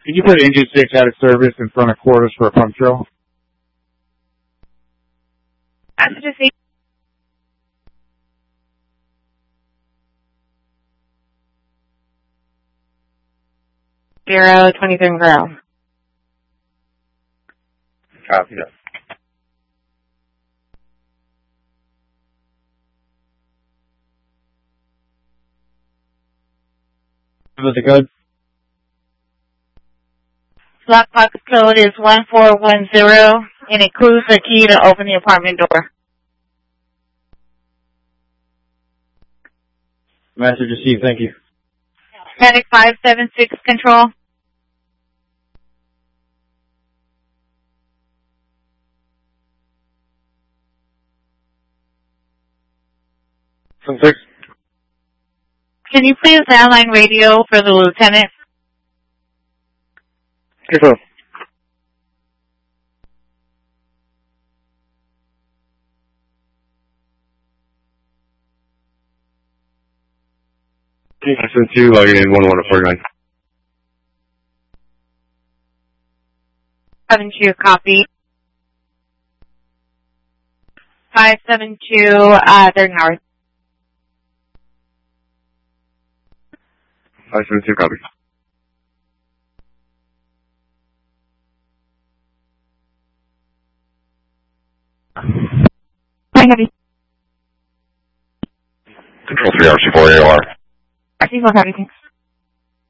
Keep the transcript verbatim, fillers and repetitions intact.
Can you put engine six out of service in front of quarters for a punctual? Passenger seat. Zero twenty-three Monroe. Copy that. What's the code? Lockbox code is one four one zero and includes a key to open the apartment door. Message received, thank you. Panic five seven six control. Seven six. Can you please landline radio for the lieutenant? Confirm. Seven two, logging in one one four nine. Seven two, copy. Five seven two, uh, they're north. Five seven two, copy. Hi, heavy. Control three R C four A O R. R C four, heavy, thanks.